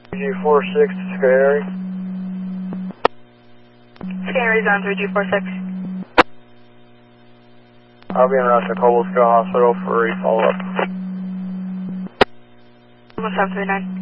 G46 Scary. Scary Zone 3246. I'll be en route to Cobblesville Hospital for a follow-up. 1739.